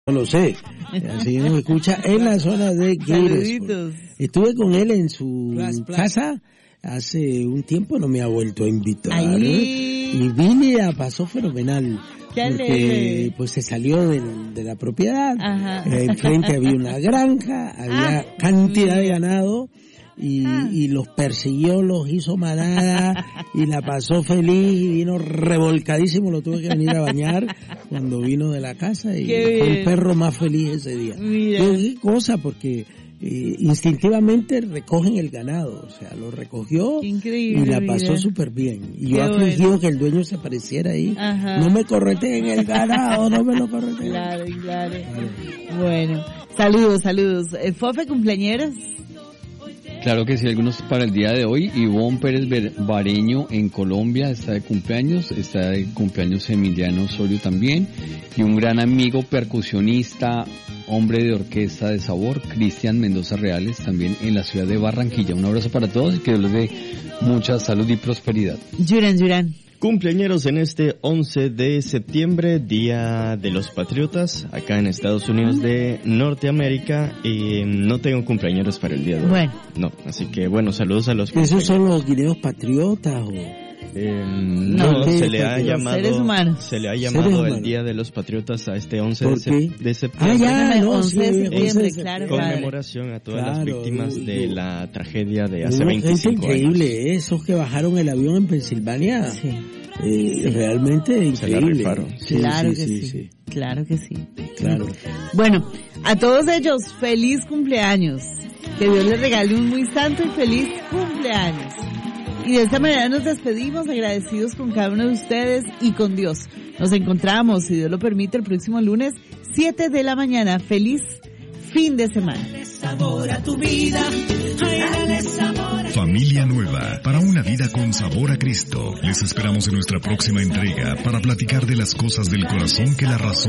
no lo sé. Así nos escucha en la zona de Gatesburg. Estuve con él en su casa hace un tiempo, no me ha vuelto a invitar. Y vine, pasó fenomenal. Porque pues se salió de la propiedad. Enfrente había una granja, había cantidad de ganado. Y los persiguió, los hizo manada y la pasó feliz y vino revolcadísimo, lo tuve que venir a bañar cuando vino de la casa y fue el perro más feliz ese día. Qué cosa, porque instintivamente recogen el ganado, o sea, lo recogió y la pasó súper bien. Y yo afligido que el dueño se apareciera ahí. No me correteen el ganado, no me lo correteen. Claro. Bueno, saludos. ¿Fofe, cumpleañeras? Claro que sí, algunos para el día de hoy. Ivonne Pérez Bareño en Colombia está de cumpleaños Emiliano Osorio también, y un gran amigo percusionista, hombre de orquesta de sabor, Cristian Mendoza Reales, también en la ciudad de Barranquilla. Un abrazo para todos y que Dios les dé mucha salud y prosperidad. Yuran. Cumpleañeros en este 11 de septiembre, Día de los Patriotas, acá en Estados Unidos de Norteamérica, y no tengo cumpleaños para el día de hoy. Bueno. No, así que bueno, saludos a los ¿Esos son los guineos patriotas o...? No, se le ha llamado el Día de los Patriotas a este 11 de septiembre. 11 de septiembre, claro. Conmemoración a todas las víctimas de la tragedia de hace 25 años. Increíble, esos que bajaron el avión en Pensilvania. Sí. Realmente increíble. Claro que sí. Bueno, a todos ellos, feliz cumpleaños. Que Dios les regale un muy santo y feliz cumpleaños. Y de esta manera nos despedimos, agradecidos con cada uno de ustedes y con Dios. Nos encontramos, si Dios lo permite, el próximo lunes, 7 de la mañana. Feliz fin de semana. Familia nueva, para una vida con sabor a Cristo. Les esperamos en nuestra próxima entrega para platicar de las cosas del corazón que la razón